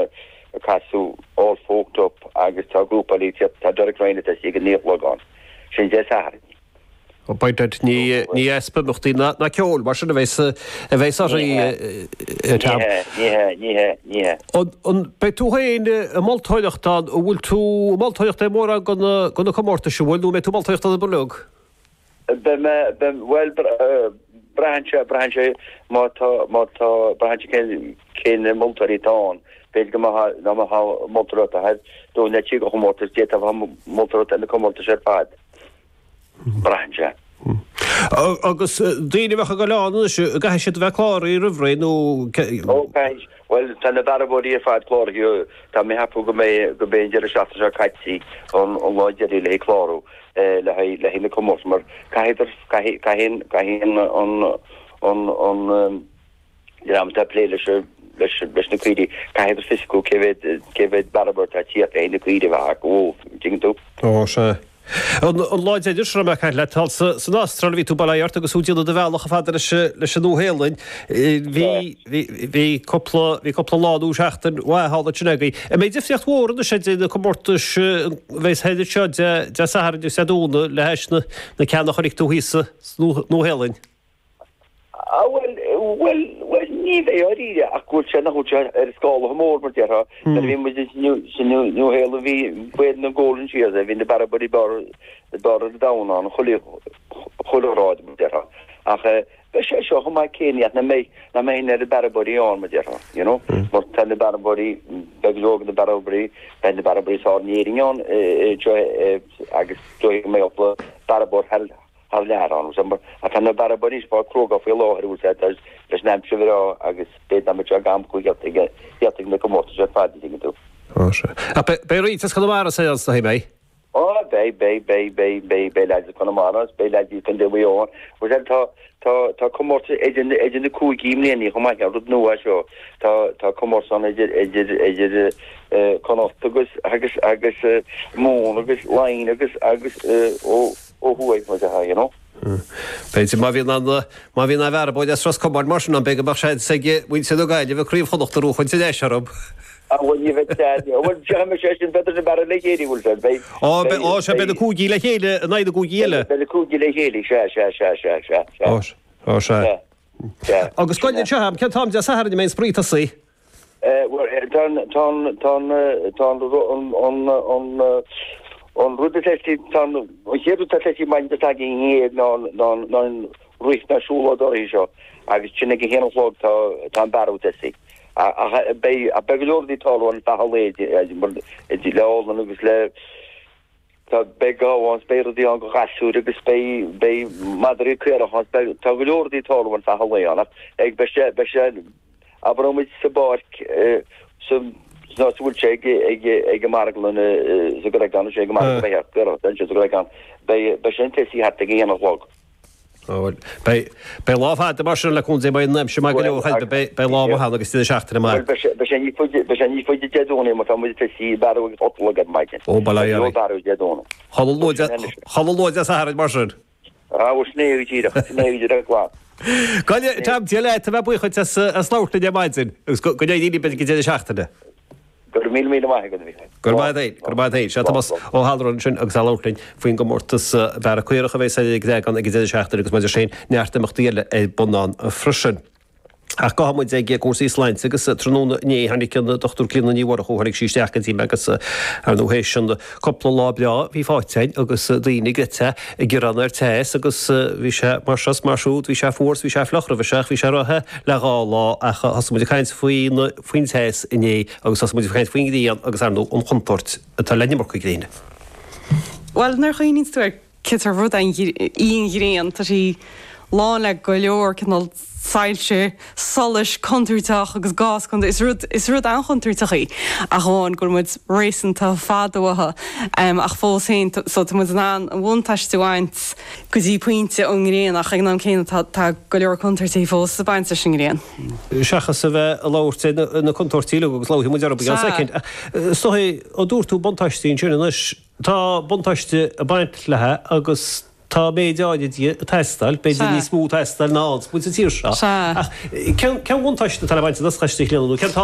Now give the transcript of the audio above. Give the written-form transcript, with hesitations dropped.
casú all fógt up agus tá grúpa lí tá Derek Ryan a sig nílogán sin dé sa. O baidad ní espa mochtaí na ceol mar sin a bheits Ní. On bei tú hain a maltáileachtáin ó bhfuil tú maltáileachta móra gona comórta se bhfuil nú mé tú maltáileachta a bolug? Well branche má branche cén multarí tán beidir go ha multarata head dú net tí go chomórtas dé a multarata na comórta sé fad. Branche. Agus daoine bhecha go leán gaithe siad bheith chlár í rihraí nó well tá na barabodí fad chlárú tá mé hapú go bé de seachta se caití an láidirí le chlárú le hína comós mar caihéidir caihéan an tá plé leis na cuiidí caihéidir fisicú céhéid barabort a tí a na cuiidí bheit ó ding tú. Ó se. An láid idir sem me le tal san Astral ví tú bailart agus útíad a bhealach a fadidir leis an nóhélainn hí coppla láú seachtain hála sinagaí. A méid difriocht hór na sé na comórtas bheits heidir seo de saharú séúna le heisna na ceannach choirich tú hísa nóhélainn. Well, ní bheith oíide a gúil se nachúte scála mór mar deartha, na bhí mu new héla bhí buad na ggólann siad a bhín na barabodí bar a dáán choráid mar deartha. Ach be sé seo chu mai céineat na mé ar a barabodí an mar deartha, mar tan na barabodí beglógan na barabodí ben na barabodí sá níiríán agus dói mé opla barabod held learán a tan na barabodís bá cróga fé láharú leis nemsrá agus bé am gamú heting na gomórta sé fadi tú. Bei rítas chumara sé na hí mé? Bé leid chunamaras, bé leidí chun de bhíán, tá comórta idir na cúigím léanaí chu mai rud nua seo tá comórsan idir conátagus agus món agus lein agus óhuaig mar a Beidir má bhíon a bhar bóid as comár mar an be mar sé bhil sé do gaiile bh críomh choachta rúchain sé éisiarb. Bhfuil sé beidir bar le chéirí bhil se be a cúgí le chéile a naid a cúgéile. Be cúgí le chéala se. Agus coinine teham ce tám de sahar mé spríta sí? On rudde héú tletí main de tag hé ná ruich na súla doí seo agus sinna go héanalóg tá barú si. A beglódí talán taléid leálan agus le tá beáháin spéirdí an go gasú agus bé Madrid cuireachán tá golódí talán taléannach ag be a bromid sa bark no bhfuil sé ag marglan sa go gan sé mar gan be sin tesí hat a géanalóg. Bei láfá mar le chun sé mai nem sem me gochaid be láha agus tí seachtain mar. Be sé ní foiide deúna mar mu tesí bar otla maidin. Ó bailú deúna. Chalóide a sahaid mar sin. snéútíidir gláán. Gaile tam tíile a bheith buchaid a sláirta de maidsin, gus go dhéí be go dé seachtainna. Gur mí Gurbáid se ó halrán sin agus láirtain faoin gomórtas bhar a cuirecha bhééis gan ag dé seachtain agus maidir sé neartachtíile é bunán frisin. Ach gohamid ag cuasí sleint agus tróna ní hanig cin dochtú clína níhhar chuhannig síisteachchatí agus ar nóhééis sin coppla lábleá hí fátein agus daoine gite i ggurannar teis agus bhí sé marsas marsút, hí sé fós, hí sé flochra bheseach, hí sé rathe le gá a hasmuidir caiint faoin teis iné agus hasmuidir caiint faoin díon agus ar nó an chumport atá lenne mar chu gréine. Well, nar chuoín túir citar rud íon gréan tá sí lá le go leor cinál sailse solis conúteach agus gás is rud an conúteachí a cháin gur muid rééisanta fádóthe ach fós héin so mu an bhhaintaistúhaint go dtí puinte an réanach ag ná céine tá go leor conúirtaí fós sa bainte sin réan. Seachas sa bheith a láirte na contortíile agus láhí mu dearb an second. Stohé ó dúr tú bontáistíín sinna tá bontáiste a baint lethe agus tá méideáide teststal, beidir ní smú teststal ná, mu tíir se. Cean bhaintáiste tal bainte a chaiste léanú,